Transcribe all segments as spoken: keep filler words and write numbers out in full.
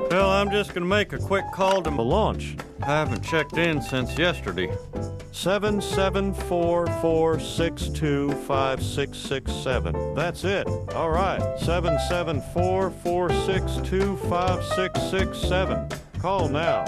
Well, I'm just going to make a quick call to The launch. I haven't checked in since yesterday. seven seven four four six two five six six seven. That's it. All right. seven seven four four six two five six six seven. Call now.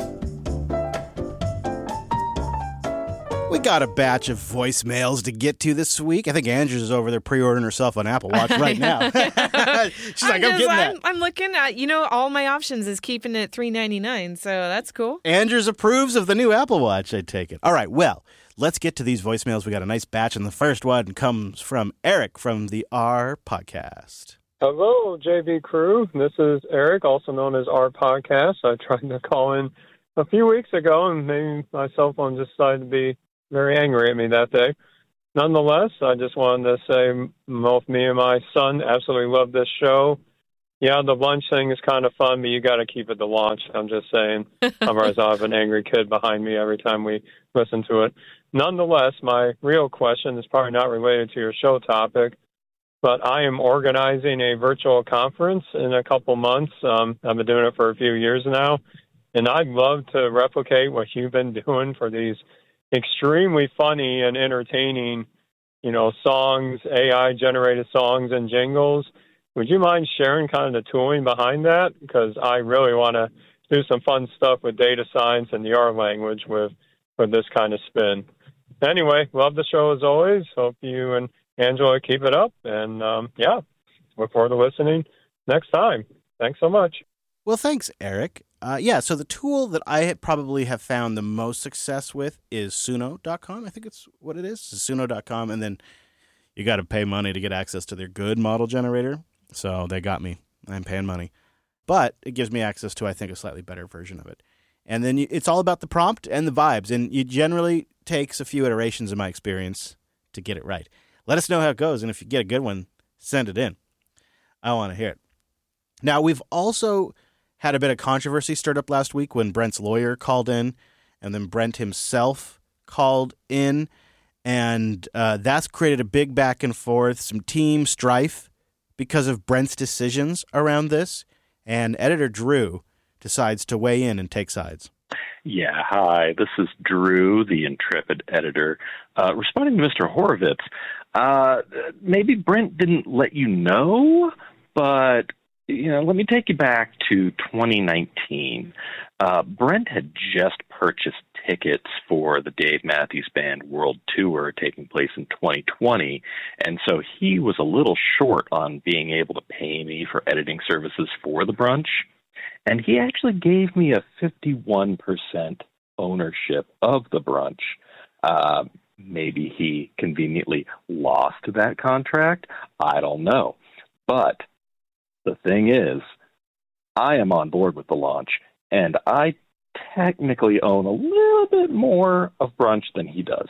We got a batch of voicemails to get to this week. I think Andrew's over there pre-ordering herself an Apple Watch right now. She's like, I'm, I'm getting just, that. I'm, I'm looking at, you know, all my options is keeping it at three ninety-nine, so that's cool. Andrews approves of the new Apple Watch, I take it. All right, well, let's get to these voicemails. We got a nice batch, and the first one comes from Eric from the R Podcast. Hello, J V crew. This is Eric, also known as R Podcast. I tried to call in a few weeks ago, and maybe my cell phone just decided to be very angry at me that day. Nonetheless, I just wanted to say both me and my son absolutely love this show. Yeah, the lunch thing is kind of fun, but you got to keep it to launch. I'm just saying. Otherwise, I'll have an angry kid behind me every time we listen to it. Nonetheless, my real question is probably not related to your show topic, but I am organizing a virtual conference in a couple months. Um, I've been doing it for a few years now, and I'd love to replicate what you've been doing for these extremely funny and entertaining, you know, songs, A I-generated songs and jingles. Would you mind sharing kind of the tooling behind that? Because I really want to do some fun stuff with data science and the R language with, with this kind of spin. Anyway, love the show as always. Hope you and Angela keep it up. And, um, yeah, look forward to listening next time. Thanks so much. Well, thanks, Eric. Uh, yeah, so the tool that I probably have found the most success with is Suno dot com. I think it's what it is, Suno dot com. And then you got to pay money to get access to their good model generator. So they got me. I'm paying money. But it gives me access to, I think, a slightly better version of it. And then you, it's all about the prompt and the vibes. And it generally takes a few iterations, in my experience, to get it right. Let us know how it goes. And if you get a good one, send it in. I want to hear it. Now, we've also had a bit of controversy stirred up last week when Brent's lawyer called in, and then Brent himself called in, and uh, that's created a big back and forth, some team strife because of Brent's decisions around this, and editor Drew decides to weigh in and take sides. Yeah, hi, this is Drew, the intrepid editor. Uh, responding to Mister Horowitz, uh, maybe Brent didn't let you know, but you know, let me take you back to twenty nineteen. Uh, Brent had just purchased tickets for the Dave Matthews Band World Tour taking place in twenty twenty, and so he was a little short on being able to pay me for editing services for the brunch, and he actually gave me a fifty-one percent ownership of the brunch. Uh, maybe he conveniently lost that contract. I don't know. But the thing is, I am on board with the launch, and I technically own a little bit more of brunch than he does.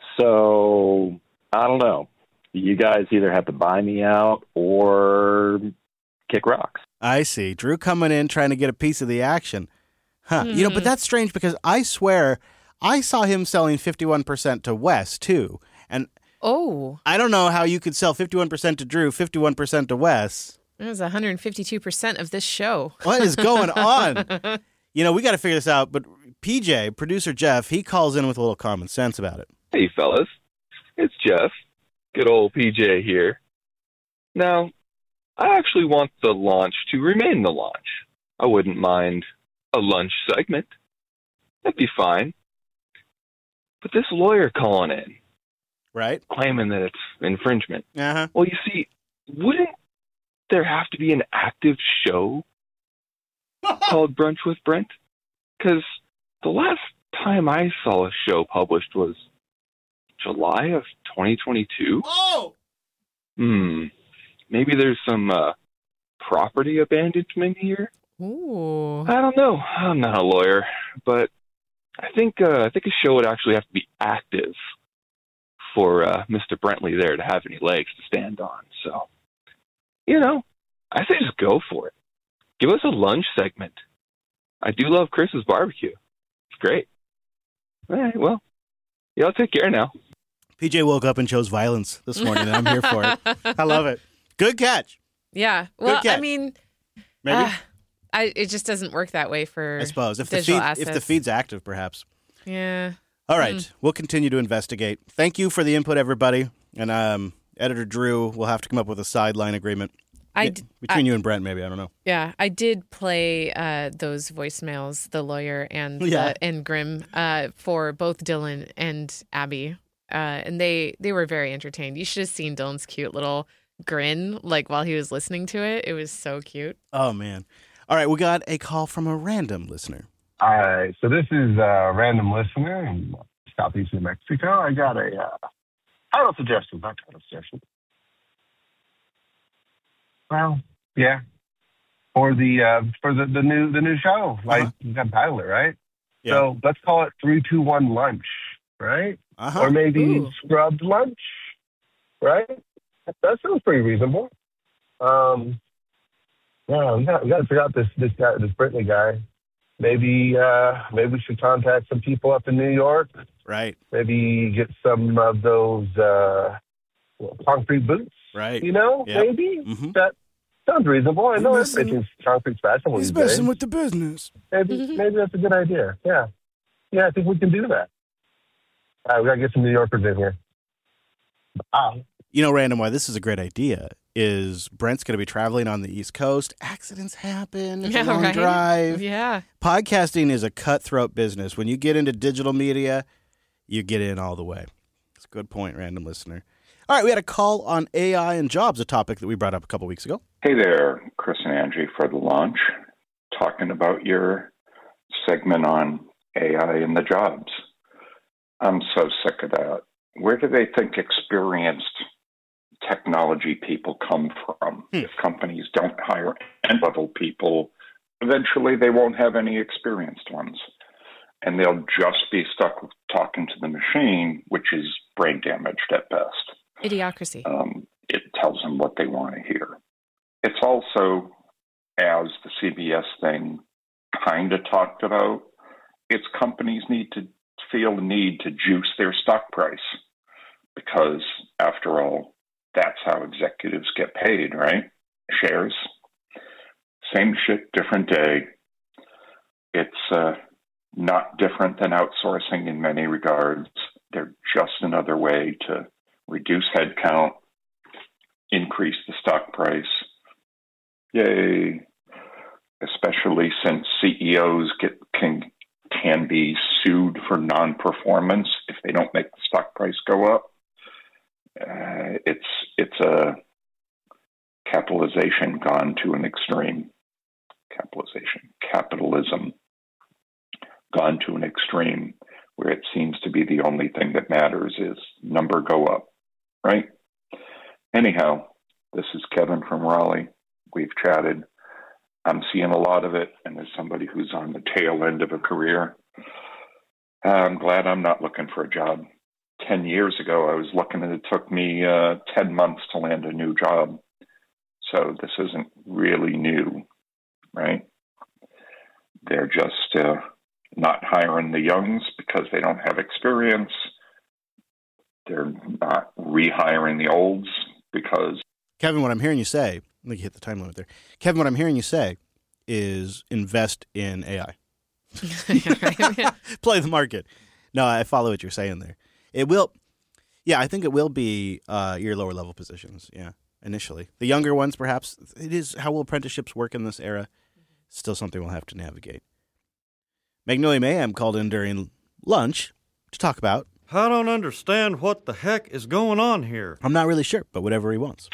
So, I don't know. You guys either have to buy me out or kick rocks. I see. Drew coming in trying to get a piece of the action. Huh. Mm-hmm. You know, but that's strange because I swear I saw him selling fifty-one percent to Wes, too. And Oh. I don't know how you could sell fifty-one percent to Drew, fifty-one percent to Wes. It was one hundred fifty-two percent of this show. What is going on? You know, we got to figure this out. But P J, producer Jeff, he calls in with a little common sense about it. Hey, fellas. It's Jeff. Good old P J here. Now, I actually want the launch to remain the launch. I wouldn't mind a lunch segment. That'd be fine. But this lawyer calling in, Right? claiming that it's infringement. Uh-huh. Well, you see, wouldn't there have to be an active show called Brunch with Brent? Because the last time I saw a show published was July of twenty twenty-two. Oh! Hmm. Maybe there's some uh, property abandonment here. Ooh. I don't know. I'm not a lawyer, but I think uh, I think a show would actually have to be active for uh, Mister Brentley there to have any legs to stand on. So, you know, I say just go for it. Give us a lunch segment. I do love Chris's barbecue. It's great. All right, well, y'all take care now. P J woke up and chose violence this morning, and I'm here for it. I love it. Good catch. Yeah. Well, catch. I mean, Maybe. uh, I, I, it just doesn't work that way for I suppose if the digital feed, assets. if the feed's active, perhaps. Yeah. All right, Mm. we'll continue to investigate. Thank you for the input, everybody. And um, Editor Drew will have to come up with a sideline agreement I Yeah, d- between I- you and Brent, maybe. I don't know. Yeah, I did play uh, those voicemails, the lawyer and Yeah. the, and Grim, uh, for both Dylan and Abby, uh, and they they were very entertained. You should have seen Dylan's cute little grin, like while he was listening to it. It was so cute. Oh, man. All right, we got a call from a random listener. Hi, so this is a random listener in southeast New Mexico. I got a uh, title suggestion, not title suggestion. Well, yeah, for the uh, for the, the new the new show, like Uh-huh. you got to title it right. Yeah. So let's call it three, two, one lunch, right? Uh-huh. Or maybe Ooh. scrubbed lunch, right? That sounds pretty reasonable. Um, yeah, we got we got to figure out this this guy, this Brittany guy. Maybe uh, maybe we should contact some people up in New York. Right, Maybe get some of those uh, concrete boots. right. You know, Yep. maybe Mm-hmm. that sounds reasonable. I He's know messing- everybody thinks concrete's fashionable He's these days. messing with the business. Maybe maybe that's a good idea. Yeah, yeah, I think we can do that. All right, we gotta get some New Yorkers in here. Ah, You know, Random, why this is a great idea is Brent's going to be traveling on the East Coast. Accidents happen. It's Yeah, a long right? drive. Yeah. Podcasting is a cutthroat business. When you get into digital media, you get in all the way. It's a good point, random listener. All right, we had a call on A I and jobs, a topic that we brought up a couple weeks ago. Hey there, Chris and Angie for the launch. Talking about your segment on A I and the jobs. I'm so sick of that. Where do they think experienced technology people come from? Hmm. If companies don't hire end-level people, eventually they won't have any experienced ones. And they'll just be stuck with talking to the machine, which is brain damaged at best. Idiocracy. Um, it tells them what they want to hear. It's also, as the C B S thing kind of talked about, it's companies need to feel the need to juice their stock price because, after all, that's how executives get paid, right? Shares. Same shit, different day. It's uh, not different than outsourcing in many regards. They're just another way to reduce headcount, increase the stock price. Yay. Especially since C E Os get can can be sued for non-performance if they don't make the stock price go up. Uh, it's it's a capitalization gone to an extreme. Capitalization, capitalism gone to an extreme where it seems to be the only thing that matters is number go up, right? Anyhow, this is Kevin from Raleigh. We've chatted. I'm seeing a lot of it, and as somebody who's on the tail end of a career, I'm glad I'm not looking for a job. Ten years ago, I was looking, and it took me uh, ten months to land a new job. So this isn't really new, right? They're just uh, not hiring the youngs because they don't have experience. They're not rehiring the olds because... Kevin, what I'm hearing you say, I think you hit the time limit there. Kevin, what I'm hearing you say is invest in A I. Play the market. No, I follow what you're saying there. It will, yeah, I think it will be uh, your lower level positions, yeah, initially. The younger ones, perhaps, it is how will apprenticeships work in this era? Still something we'll have to navigate. Magnolia Mayhem called in during lunch to talk about. I don't understand what the heck is going on here. I'm not really sure, but whatever he wants.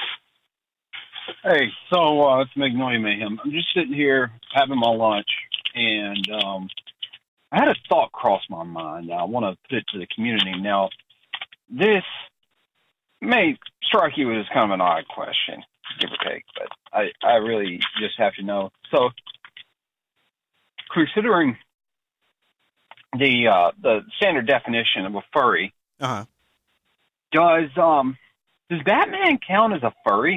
Hey, so uh, it's Magnolia Mayhem. I'm just sitting here having my lunch, and um, I had a thought cross my mind. I want to put it to the community. Now, this may strike you as kind of an odd question, give or take, but I, I really just have to know. So, considering the uh, the standard definition of a furry, uh-huh. does um does Batman count as a furry?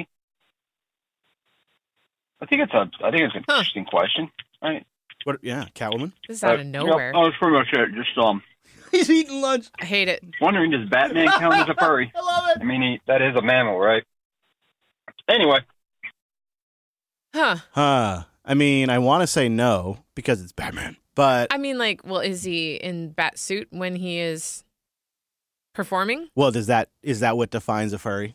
I think it's a. I think it's an huh. interesting question, right? What? Yeah, Catwoman. This is out of nowhere. Yep, that was pretty much it. Just um, he's eating lunch. I hate it. Wondering, does Batman count as a furry? I love it. I mean, he, that is a mammal, right? Anyway. Huh. Huh. I mean, I want to say no because it's Batman, but I mean, like, well, is he in bat suit when he is performing? well, does that is that what defines a furry?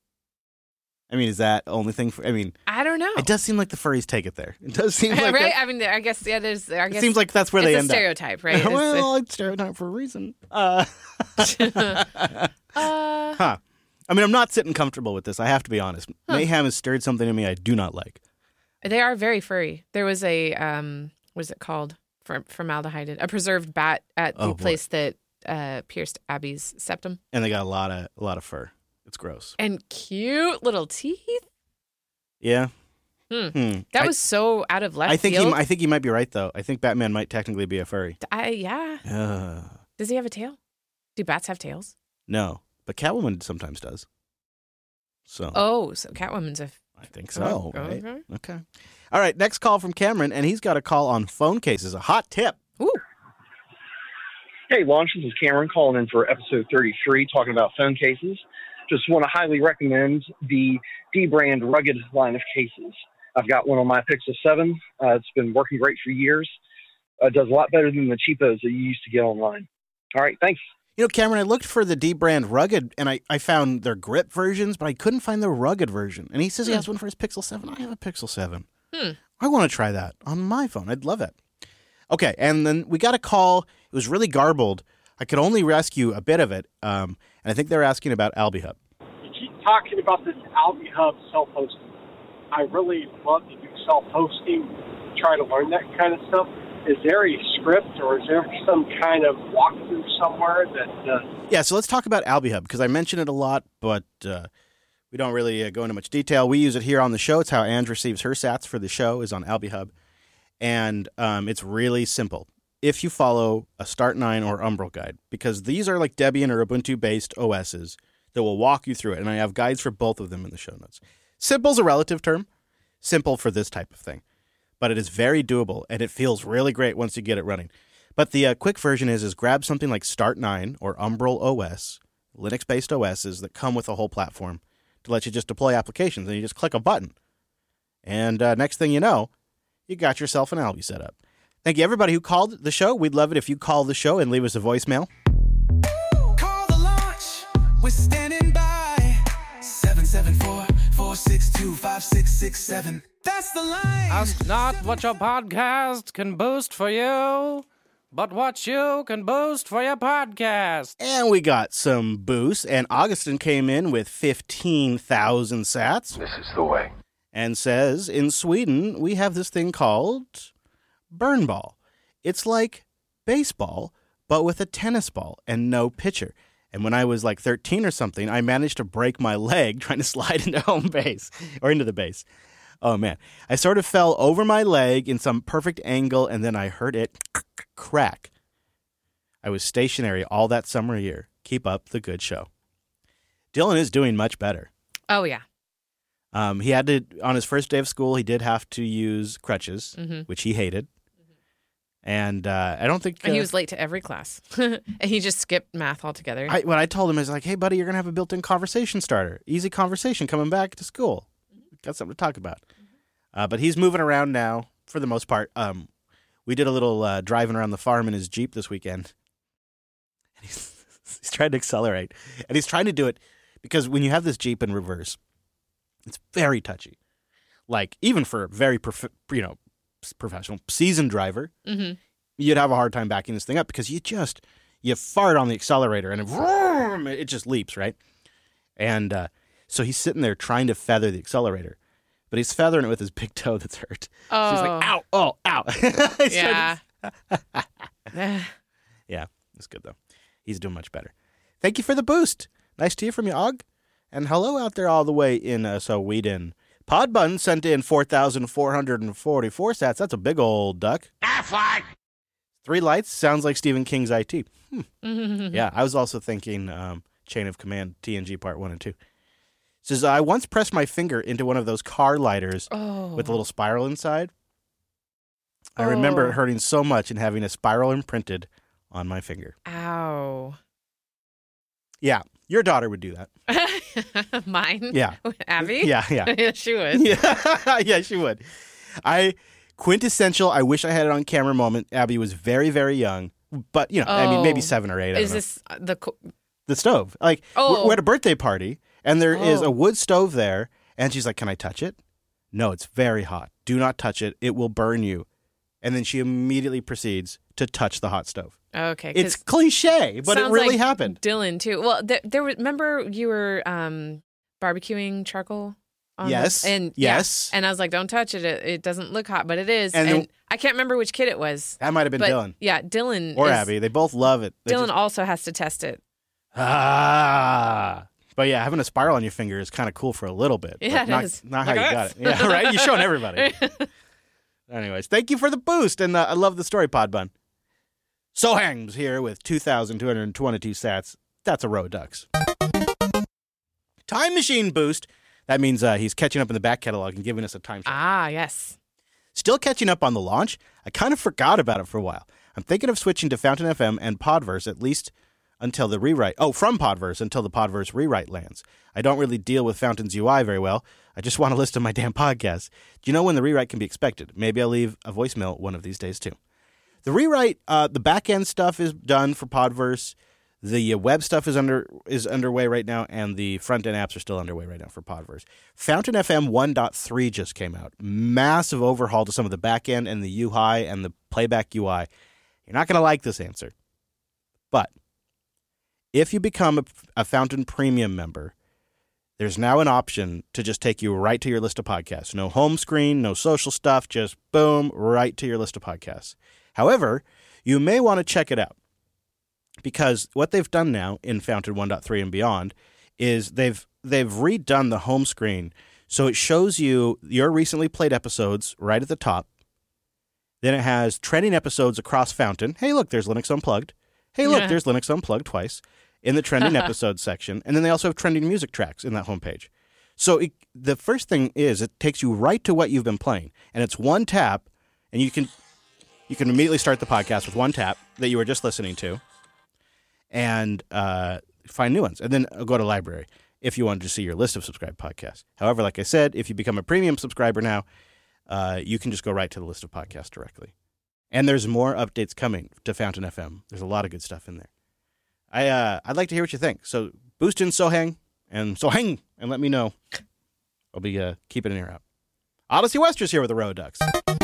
I mean, is that the only thing? For, I mean, I don't know. it does seem like the furries take it there. It does seem like right? that- I mean, I guess yeah. There's. I It guess seems like that's where it's they a end stereotype, right? up. It's well, it's stereotype for a reason. Uh, a- uh, huh. I mean, I'm not sitting comfortable with this. I have to be honest. Huh. Mayhem has stirred something in me I do not like. they are very furry. There was a um, what is it called? For formaldehyde, a preserved bat at the Oh, boy. place that uh pierced Abby's septum, And they got a lot of a lot of fur. It's gross. and cute little teeth. Yeah. Hmm. Hmm. That I- was so out of left I think he, field. I think he might be right though. I think Batman might technically be a furry. I, yeah. Uh, Does he have a tail? Do bats have tails? no, but Catwoman sometimes does. So Oh, so Catwoman's a. I think so. Oh, right? okay. Okay. All right. Next call from Cameron, and he's got a call on phone cases. A hot tip. Ooh. Hey, Launch, this is Cameron calling in for episode thirty-three, talking about phone cases. Just want to highly recommend the D-Brand Rugged line of cases. I've got one on my Pixel seven. Uh, it's been working great for years. Uh, it does a lot better than the cheapos that you used to get online. All right, thanks. You know, Cameron, I looked for the D brand rugged, and I, I found their grip versions, but I couldn't find the rugged version. And he says he has one for his Pixel seven. I have a Pixel seven. Hmm. I want to try that on my phone. I'd love it. Okay, and then we got a call. It was really garbled. I could only rescue a bit of it, um, and I think they're asking about AlbiHub. You keep talking about this AlbiHub self-hosting. I really love to do self-hosting, try to learn that kind of stuff. Is there a script or is there some kind of walkthrough somewhere that uh, Yeah, so let's talk about AlbiHub, because I mention it a lot, but uh, we don't really uh, go into much detail. We use it here on the show. It's how Ange receives her sats for the show is on AlbiHub, and um, it's really simple if you follow a Start nine or Umbral guide, because these are like Debian or Ubuntu-based O Ss that will walk you through it, and I have guides for both of them in the show notes. Simple's a relative term, simple for this type of thing, but it is very doable, and it feels really great once you get it running. But the uh, quick version is is grab something like Start nine or Umbral O S, Linux-based O Ss that come with a whole platform to let you just deploy applications, and you just click a button. And uh, next thing you know, you got yourself an Albi set up. Thank you, everybody who called the show. We'd love it if you call the show and leave us a voicemail. Call the launch. We're standing by. seven seven four, four six two, five six six seven. That's the line. Ask not what your podcast can boost for you, but what you can boost for your podcast. And we got some boosts, and Augustin came in with fifteen thousand sats. This is the way. And says, in Sweden, we have this thing called Burn Ball. It's like baseball, but with a tennis ball and no pitcher. And when I was like thirteen or something, I managed to break my leg trying to slide into home base, or into the base. Oh, man. I sort of fell over my leg in some perfect angle, and then I heard it crack. I was stationary all that summer year. Keep up the good show. Dylan is doing much better. Oh, yeah. Um, he had to, on his first day of school, he did have to use crutches, Mhm. which he hated. And uh, I don't think... And he uh, was late to every class. And he just skipped math altogether. I, what I told him is like, hey, buddy, you're going to have a built-in conversation starter. Easy conversation coming back to school. Got something to talk about. Uh, but he's moving around now, for the most part. Um, we did a little uh, driving around the farm in his Jeep this weekend. And he's, he's trying to accelerate. And he's trying to do it because when you have this Jeep in reverse, it's very touchy. Like, even for a very, prof- you know, professional, seasoned driver, Mm-hmm. you'd have a hard time backing this thing up because you just, you fart on the accelerator and it, vroom, it just leaps, right? And uh, so he's sitting there trying to feather the accelerator, but he's feathering it with his big toe that's hurt. Oh. So he's like, ow, oh, ow. He's Yeah. trying to- yeah, it's good, though. He's doing much better. Thank you for the boost. Nice to hear from you, Og. And hello out there all the way in uh, Sweden. Podbun sent in four thousand four hundred forty-four sats. That's a big old duck. Affleck. Three lights sounds like Stephen King's I T. Hmm. Mm-hmm. Yeah, I was also thinking um, Chain of Command T N G Part one and two. It says, I once pressed my finger into one of those car lighters Oh. with a little spiral inside. I remember Oh. it hurting so much and having a spiral imprinted on my finger. Ow. Yeah, your daughter would do that. Mine? Yeah. Abby? Yeah, yeah. Yeah, she would. Yeah, yeah, she would. I quintessential, I wish I had it on camera moment. Abby was very, very young. But, you know, I mean, maybe Oh. seven or eight. I Is don't know. this the co- The stove. Like, Oh. we're, we're at a birthday party, and there is Oh. a wood stove there, and she's like, can I touch it? No, it's very hot. Do not touch it. It will burn you. And then she immediately proceeds to touch the hot stove. Okay, It's 'cause cliche, but it sounds really like happened. Dylan too. Well, there, there was. Remember, you were um, barbecuing charcoal. On Yes, the, and yeah, yes. and I was like, "Don't touch it. It, it doesn't look hot, but it is." And And, then- I can't remember which kid it was. That might have been but Dylan. Yeah, Dylan Or is, Abby. They both love it. They Dylan just- also has to test it. ah. But yeah, having a spiral on your finger is kind of cool for a little bit. but Yeah, it not, is. Not Look how you at got it. this. Yeah, right? You're showing everybody. Anyways, thank you for the boost, and uh, I love the story, Podbun. So Hangs here with two thousand two hundred twenty-two sats. That's a row of ducks. Time machine boost. That means uh, he's catching up in the back catalog and giving us a time check. Ah, yes. Still catching up on the launch. I kind of forgot about it for a while. I'm thinking of switching to Fountain F M and Podverse at least until the rewrite. Oh, from Podverse until the Podverse rewrite lands. I don't really deal with Fountain's U I very well. I just want a list of my damn podcasts. Do you know when the rewrite can be expected? Maybe I'll leave a voicemail one of these days too. The rewrite, uh, the back end stuff is done for Podverse. The uh, web stuff is under is underway right now, and the front end apps are still underway right now for Podverse. Fountain F M one point three just came out. Massive overhaul to some of the back end and the U I and the playback U I. You're not going to like this answer. But if you become a, a Fountain Premium member, there's now an option to just take you right to your list of podcasts. No home screen, no social stuff, just boom, right to your list of podcasts. However, you may want to check it out because what they've done now in Fountain one point three and beyond is they've they've redone the home screen so it shows you your recently played episodes right at the top. Then it has trending episodes across Fountain. Hey, look, there's Linux Unplugged. Hey, look, Yeah. there's Linux Unplugged twice in the trending episodes section. And then they also have trending music tracks in that homepage. So it, the first thing is it takes you right to what you've been playing. And it's one tap, and you can you can immediately start the podcast with one tap that you were just listening to and uh, find new ones. And then go to library if you wanted to see your list of subscribed podcasts. However, like I said, if you become a premium subscriber now, uh, you can just go right to the list of podcasts directly. And there's more updates coming to Fountain F M. There's a lot of good stuff in there. I, uh, I'd like to hear what you think. So boost in Sohang and Sohang and let me know. I'll be uh, keeping an ear out. Odyssey Wester's here with the Road Ducks.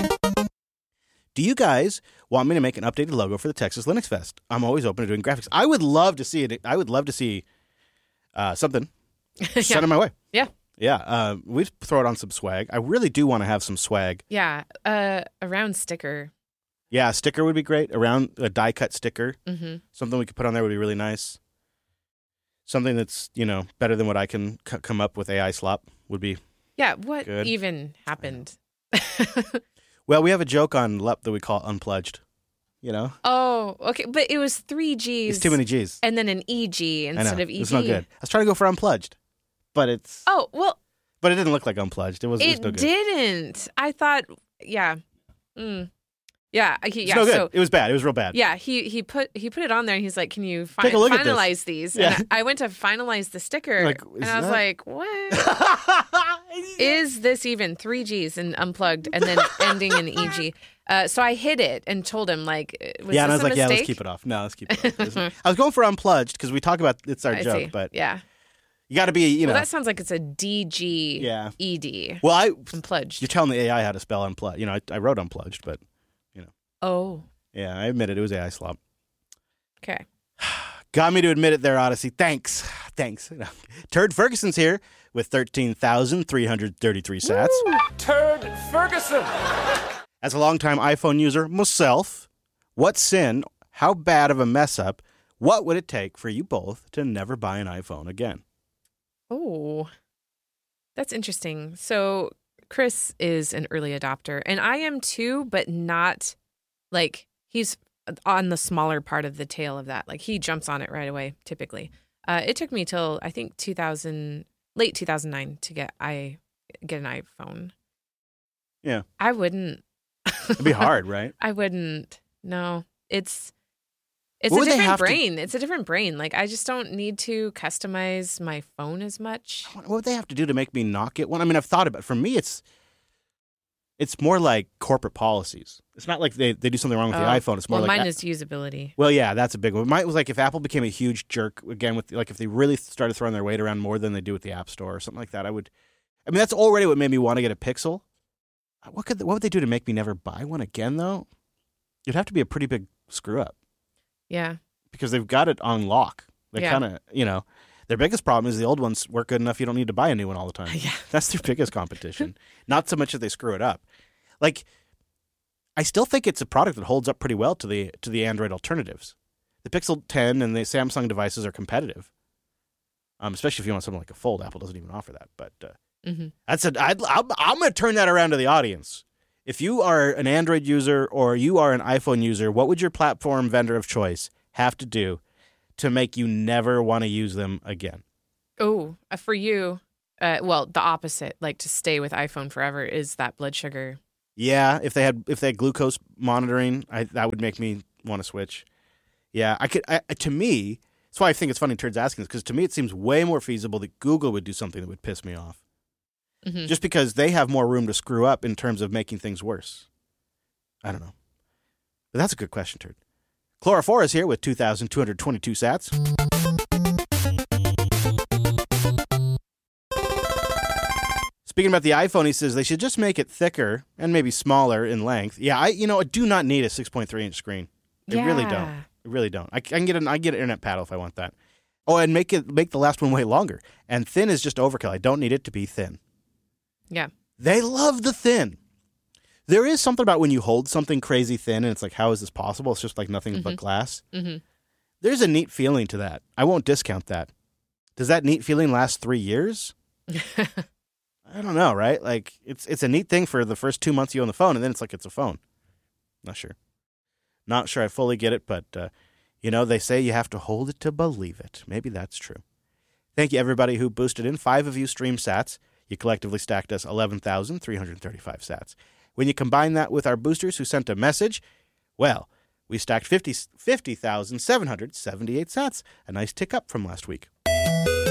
Do you guys want me to make an updated logo for the Texas Linux Fest? I'm always open to doing graphics. I would love to see it. I would love to see uh, something. Send it my way. Yeah. Yeah. Uh, we throw it on some swag. I really do want to have some swag. Yeah. Uh, a round sticker. Yeah, a sticker would be great. Around a die cut sticker. Mhm. Something we could put on there would be really nice. Something that's, you know, better than what I can c- come up with A I slop would be. Yeah. What Good. even happened? Well, we have a joke on L E P that we call unplugged. You know? Oh, okay. But it was three G's. It's too many G's. And then an E G I know. instead of E D. It's no good. I was trying to go for unplugged, but it's Oh, well, but it didn't look like unplugged. It was, it was it no good. didn't. I thought, yeah. Mm. Yeah. I- he- It's yeah. no good. So, it was bad. It was real bad. yeah, he, he put he put it on there and he's like, can you fi- Take a look at this. finalize these? Yeah. And I I went to finalize the sticker Like, and is I was that- like, what? Is this even three G's and unplugged and then ending in E G? Uh, so I hid it and told him, like, was yeah, and I this was a like, yeah, let's mistake? keep it off. No, let's keep it off. I was going for unplugged because we talk about it's our I joke, see. but Yeah. you got to be, you know. Well, that sounds like it's a D G Yeah. E D. well, I Unplugged. You're telling the A I how to spell unplugged. You know, I, I wrote unplugged, but Oh, yeah, I admit it. It was A I slop. okay. Got me to admit it there, Odyssey. Thanks. Thanks. Turd Ferguson's here with thirteen thousand three hundred thirty-three sats. Turd Ferguson. As a longtime iPhone user myself, what sin, how bad of a mess up, what would it take for you both to never buy an iPhone again? Oh, that's interesting. So Chris is an early adopter, and I am too, but not like he's on the smaller part of the tail of that. Like he jumps on it right away. Typically, uh, it took me till I think two thousand, late two thousand nine to get I get an iPhone. Yeah, I wouldn't. it'd be hard, right? I wouldn't. No, it's it's What a would they different have to- brain. It's a different brain. Like I just don't need to customize my phone as much. What would they have to do to make me not get one? I mean, I've thought about it. For me, it's It's more like corporate policies. It's not like they, they do something wrong with Oh. the iPhone. It's more well, like mine is usability. Well, yeah, that's a big one. Mine was like if Apple became a huge jerk again with like if they really started throwing their weight around more than they do with the App Store or something like that. I would. I mean, that's already what made me want to get a Pixel. What could what would they do to make me never buy one again though? It'd have to be a pretty big screw up Yeah. because they've got it on lock. They Yeah. kind of you know their biggest problem is the old ones work good enough you don't need to buy a new one all the time. Yeah. That's their biggest competition. Not so much that they screw it up. Like, I still think it's a product that holds up pretty well to the to the Android alternatives. The Pixel ten and the Samsung devices are competitive, um, especially if you want something like a Fold. Apple doesn't even offer that. But uh, Mm-hmm. that's a, I'd, I'm, I'm going to turn that around to the audience. If you are an Android user or you are an iPhone user, what would your platform vendor of choice have to do to make you never want to use them again? Oh, uh, for you, uh, well, the opposite, like to stay with iPhone forever, is that blood sugar. Yeah, if they had if they had glucose monitoring, I, that would make me want to switch. Yeah, I could. I, to me, that's why I think it's funny Turd's asking this because to me it seems way more feasible that Google would do something that would piss me off, Mm-hmm. just because they have more room to screw up in terms of making things worse. I don't know, but that's a good question, Turd. Chlorophora is here with two thousand two hundred twenty-two sats. Speaking about the iPhone, he says they should just make it thicker and maybe smaller in length. Yeah, I you know I do not need a six point three inch screen. I really don't. Yeah. I really don't. I, I can get an I can get an internet paddle if I want that. Oh, and make it make the last one way longer. And thin is just overkill. I don't need it to be thin. Yeah. They love the thin. There is something about when you hold something crazy thin and it's like, how is this possible? It's just like nothing but Mhm. glass. Mm-hmm. There's a neat feeling to that. I won't discount that. Does that neat feeling last three years? I don't know, right? Like it's it's a neat thing for the first two months you own the phone, and then it's like it's a phone. Not sure. Not sure I fully get it, but uh, you know they say you have to hold it to believe it. Maybe that's true. Thank you everybody who boosted in. Five of you stream sats. You collectively stacked us eleven thousand three hundred thirty-five sats. When you combine that with our boosters who sent a message, well, we stacked fifty thousand seven hundred seventy-eight sats. A nice tick up from last week.